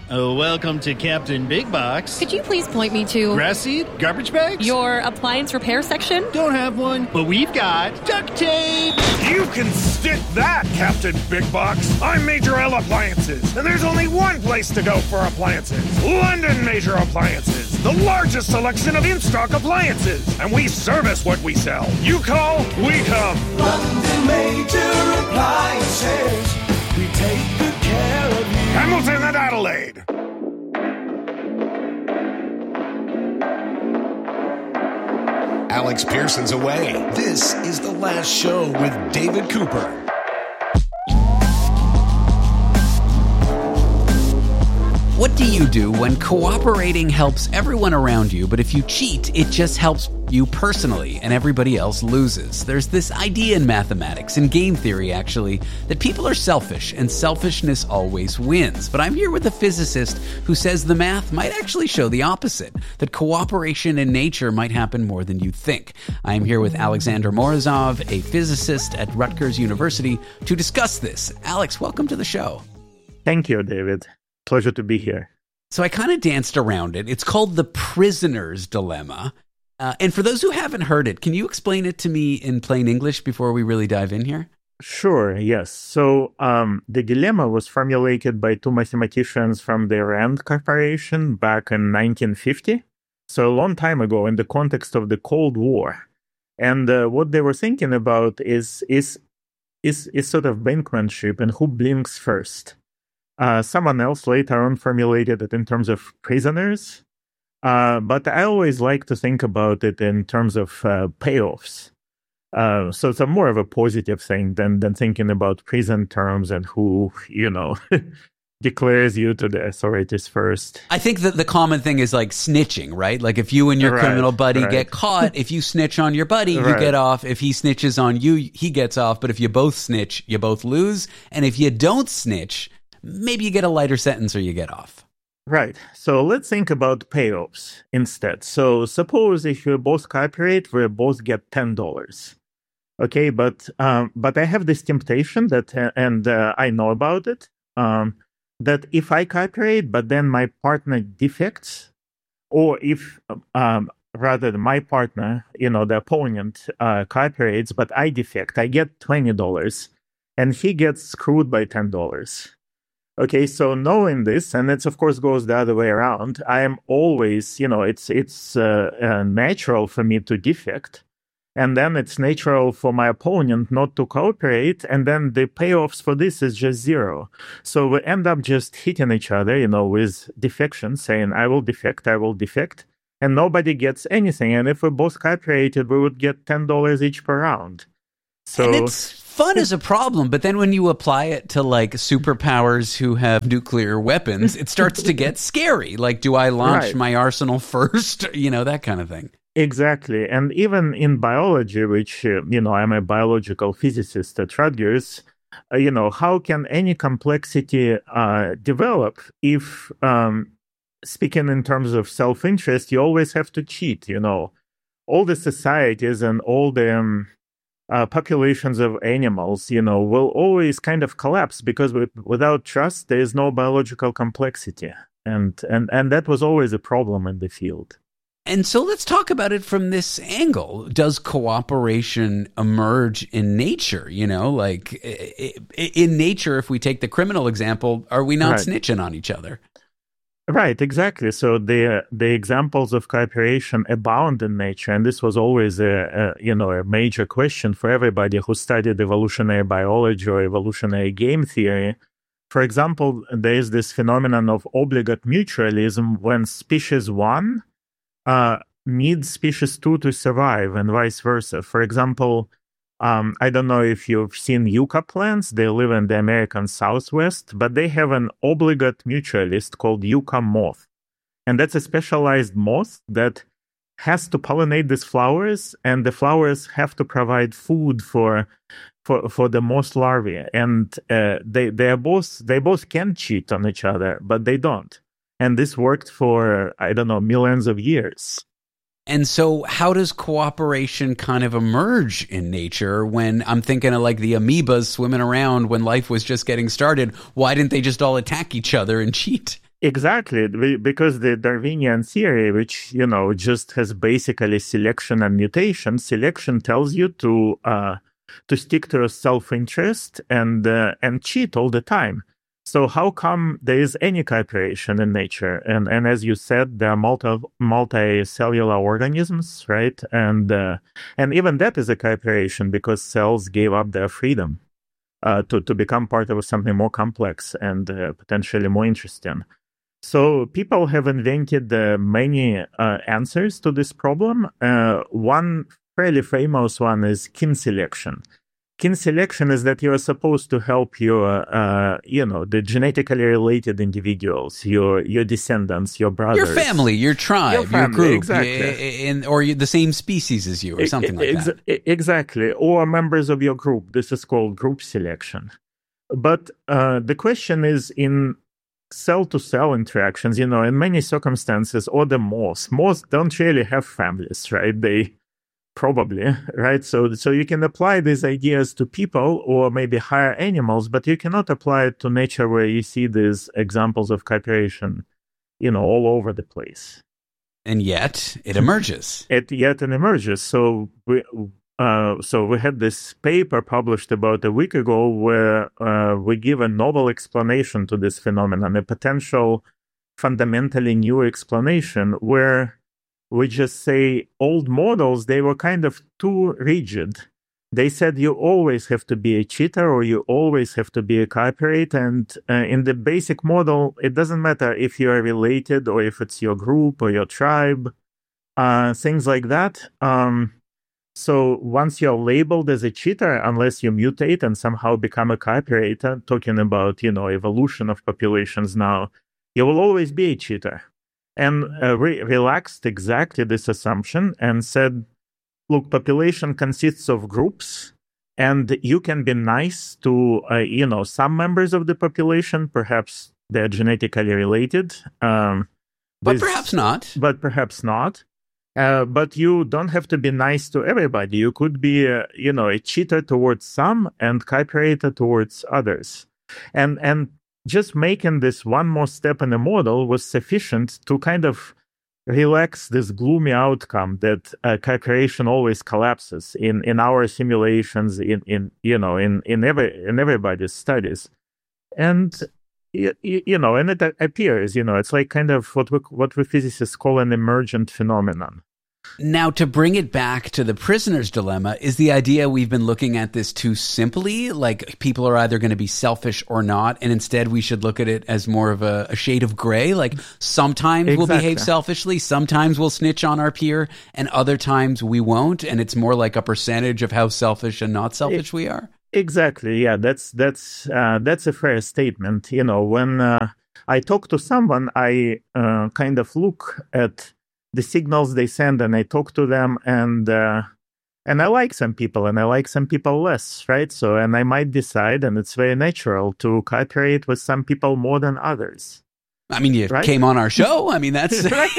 Oh, welcome to Captain Big Box. Could you please point me to... Grass seed? Garbage bags? Your appliance repair section? Don't have one, but we've got duct tape! You can stick that, Captain Big Box! I'm Major L Appliances, and there's only one place to go for appliances. London Major Appliances, the largest selection of in-stock appliances. And we service what we sell. You call, we come. London Major Appliances, we take good care of you. Hamilton and Adelaide. Alex Pearson's away. This is The Last Show with David Cooper. What do you do when cooperating helps everyone around you, but if you cheat, it just helps you personally and everybody else loses? There's this idea in mathematics, in game theory actually, that people are selfish and selfishness always wins. But I'm here with a physicist who says the math might actually show the opposite, that cooperation in nature might happen more than you think. I'm here with Alexander Morozov, a physicist at Rutgers University, to discuss this. Alex, welcome to the show. Thank you, David. Pleasure to be here. So I kind of danced around it. It's called the prisoner's dilemma. And for those who haven't heard it, can you explain it to me in plain English before we really dive in here? Sure, yes. So the dilemma was formulated by two mathematicians from the RAND Corporation back in 1950. So a long time ago in the context of the Cold War. And what they were thinking about is sort of bankmanship and who blinks first. Someone else later on formulated it in terms of prisoners, but I always like to think about it in terms of payoffs. So it's more of a positive thing than thinking about prison terms and who, declares you to the authorities first. I think that the common thing is like snitching, right? Like if you and your criminal buddy get caught, if you snitch on your buddy, you get off. If he snitches on you, he gets off. But if you both snitch, you both lose. And if you don't snitch, maybe you get a lighter sentence or you get off. Right. So let's think about payoffs instead. So suppose if we both cooperate, we both get $10. Okay, but I have this temptation that, and I know about it, that if I cooperate, but then my partner defects, or if rather than my partner, the opponent cooperates, but I defect, I get $20, and he gets screwed by $10. Okay, so knowing this, and it of course goes the other way around, I am always, it's natural for me to defect, and then it's natural for my opponent not to cooperate, and then the payoffs for this is just zero. So we end up just hitting each other, with defection, saying, I will defect, and nobody gets anything. And if we both cooperated, we would get $10 each per round. So and it's fun as a problem, but then when you apply it to like superpowers who have nuclear weapons, it starts to get scary. Like, do I launch my arsenal first? That kind of thing. Exactly. And even in biology, which, I'm a biological physicist at Rutgers, how can any complexity develop if, speaking in terms of self-interest, you always have to cheat, all the societies and all the populations of animals, will always kind of collapse because without trust, there is no biological complexity. And that was always a problem in the field. And so let's talk about it from this angle. Does cooperation emerge in nature? Like in nature, if we take the criminal example, are we not snitching on each other? Right, exactly. So the examples of cooperation abound in nature, and this was always a major question for everybody who studied evolutionary biology or evolutionary game theory. For example, there is this phenomenon of obligate mutualism when species 1 needs species 2 to survive, and vice versa. For example, I don't know if you've seen yucca plants. They live in the American Southwest, but they have an obligate mutualist called yucca moth. And that's a specialized moth that has to pollinate these flowers, and the flowers have to provide food for the moth larvae. And they both can cheat on each other, but they don't. And this worked for, millions of years. And so how does cooperation kind of emerge in nature when I'm thinking of like the amoebas swimming around when life was just getting started? Why didn't they just all attack each other and cheat? Exactly, because the Darwinian theory, which just has basically selection and mutation. Selection tells you to stick to your self-interest and cheat all the time. So how come there is any cooperation in nature? And as you said, there are multicellular organisms, right? And even that is a cooperation because cells gave up their freedom to become part of something more complex and potentially more interesting. So people have invented many answers to this problem. One fairly famous one is kin selection. Kin selection is that you are supposed to help your, the genetically related individuals, your descendants, your brothers, your family, your tribe, your group, exactly, or the same species as you, or something like that. Exactly, or members of your group. This is called group selection. But the question is in cell-to-cell interactions, in many circumstances, or the moths don't really have families, right? They probably, right? So you can apply these ideas to people or maybe higher animals, but you cannot apply it to nature where you see these examples of cooperation, all over the place. And yet it emerges. It emerges. So we had this paper published about a week ago where we give a novel explanation to this phenomenon, a potential fundamentally new explanation where we just say old models, they were kind of too rigid. They said you always have to be a cheater or you always have to be a cooperator. And in the basic model, it doesn't matter if you are related or if it's your group or your tribe, things like that. So once you're labeled as a cheater, unless you mutate and somehow become a cooperator, talking about, evolution of populations now, you will always be a cheater. And relaxed exactly this assumption and said, look, population consists of groups, and you can be nice to, some members of the population, perhaps they're genetically related. But perhaps not. But perhaps not. But you don't have to be nice to everybody. You could be, a cheater towards some and cooperator towards others. And just making this one more step in the model was sufficient to kind of relax this gloomy outcome that cooperation always collapses in our simulations, in everybody's studies, and and it appears, it's like kind of what we physicists call an emergent phenomenon. Now, to bring it back to the prisoner's dilemma, is the idea we've been looking at this too simply? Like people are either going to be selfish or not, and instead we should look at it as more of a shade of gray? Like sometimes we'll behave selfishly, sometimes we'll snitch on our peer, and other times we won't, and it's more like a percentage of how selfish and not selfish we are? Exactly, yeah, that's a fair statement. When I talk to someone, I kind of look at the signals they send, and I talk to them, and I like some people, and I like some people less, right? So, and I might decide, and it's very natural to cooperate with some people more than others. I mean, you came on our show. I mean, that's right.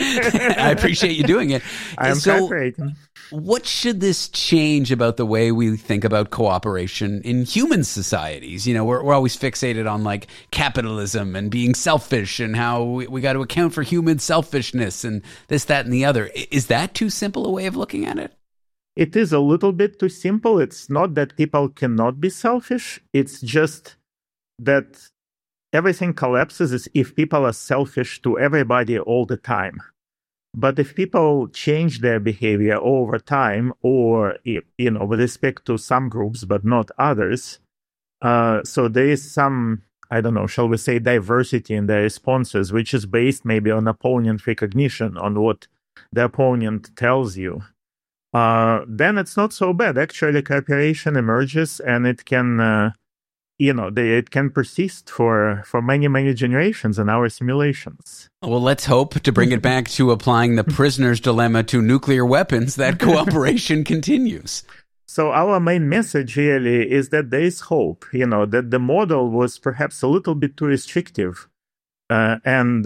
I appreciate you doing it. I'm cooperating. What should this change about the way we think about cooperation in human societies? We're always fixated on like capitalism and being selfish and how we got to account for human selfishness and this, that, and the other. Is that too simple a way of looking at it? It is a little bit too simple. It's not that people cannot be selfish. It's just that everything collapses if people are selfish to everybody all the time. But if people change their behavior over time, or, with respect to some groups, but not others, so there is some, I don't know, shall we say diversity in their responses, which is based maybe on opponent recognition, on what the opponent tells you, then it's not so bad. Actually, cooperation emerges, and it can, it can persist for many, many generations in our simulations. Well, let's hope, to bring it back to applying the prisoner's dilemma to nuclear weapons, that cooperation continues. So our main message really is that there is hope, that the model was perhaps a little bit too restrictive. And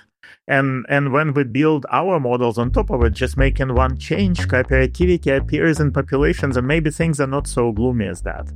when we build our models on top of it, just making one change, cooperativity appears in populations, and maybe things are not so gloomy as that.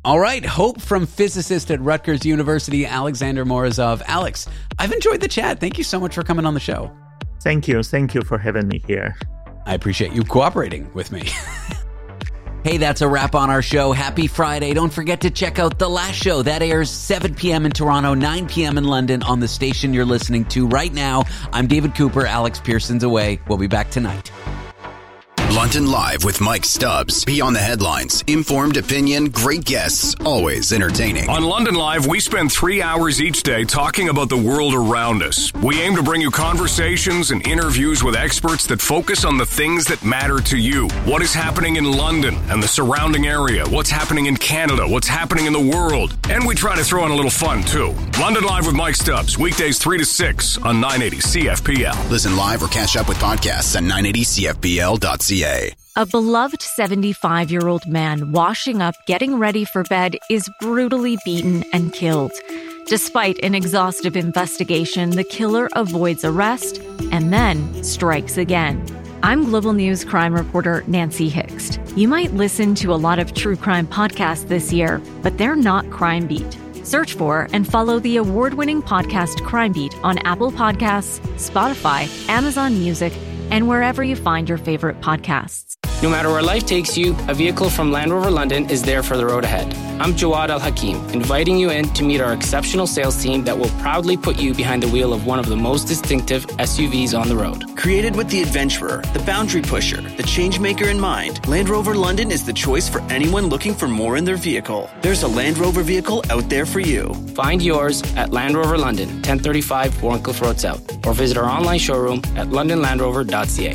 All right, hope from physicist at Rutgers University, Alexander Morozov. Alex, I've enjoyed the chat. Thank you so much for coming on the show. Thank you. Thank you for having me here. I appreciate you cooperating with me. Hey, that's a wrap on our show. Happy Friday. Don't forget to check out The Last Show. That airs 7 p.m. in Toronto, 9 p.m. in London on the station you're listening to right now. I'm David Cooper. Alex Pearson's away. We'll be back tonight. London Live with Mike Stubbs. Beyond the headlines. Informed opinion, great guests, always entertaining. On London Live, we spend 3 hours each day talking about the world around us. We aim to bring you conversations and interviews with experts that focus on the things that matter to you. What is happening in London and the surrounding area? What's happening in Canada? What's happening in the world? And we try to throw in a little fun, too. London Live with Mike Stubbs. Weekdays 3 to 6 on 980 CFPL. Listen live or catch up with podcasts at 980CFPL.ca. A beloved 75-year-old man washing up, getting ready for bed, is brutally beaten and killed. Despite an exhaustive investigation, the killer avoids arrest and then strikes again. I'm Global News crime reporter Nancy Hixt. You might listen to a lot of true crime podcasts this year, but they're not Crime Beat. Search for and follow the award-winning podcast Crime Beat on Apple Podcasts, Spotify, Amazon Music, and wherever you find your favorite podcasts. No matter where life takes you, a vehicle from Land Rover London is there for the road ahead. I'm Jawad Al-Hakim, inviting you in to meet our exceptional sales team that will proudly put you behind the wheel of one of the most distinctive SUVs on the road. Created with the adventurer, the boundary pusher, the change maker in mind, Land Rover London is the choice for anyone looking for more in their vehicle. There's a Land Rover vehicle out there for you. Find yours at Land Rover London, 1035 Warncliffe Road South, or visit our online showroom at londonlandrover.ca.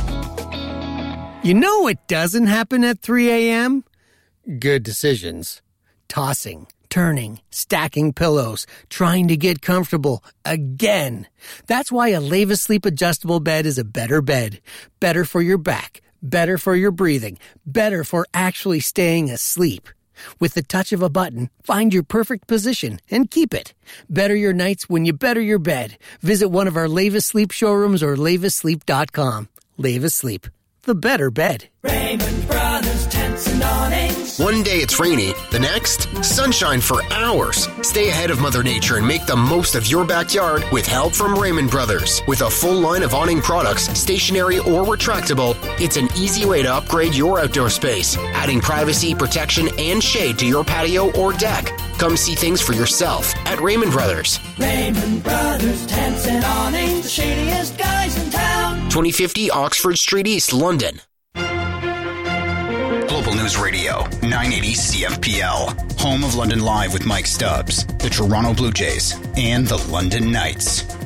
You know what doesn't happen at 3 a.m.? Good decisions. Tossing, turning, stacking pillows, trying to get comfortable again. That's why a Leva Sleep adjustable bed is a better bed. Better for your back, better for your breathing, better for actually staying asleep. With the touch of a button, find your perfect position and keep it. Better your nights when you better your bed. Visit one of our Leva Sleep showrooms or levasleep.com. Leva Sleep. The better bed. Raymond Brothers Tents and Awnings. One day it's rainy, the next, sunshine for hours. Stay ahead of Mother Nature and make the most of your backyard with help from Raymond Brothers. With a full line of awning products, stationary or retractable, it's an easy way to upgrade your outdoor space, adding privacy, protection, and shade to your patio or deck. Come see things for yourself at Raymond Brothers. Raymond Brothers Tents and Awnings, the shadiest guys in town. 2050 Oxford Street East, London. Global News Radio, 980 CFPL. Home of London Live with Mike Stubbs, the Toronto Blue Jays, and the London Knights.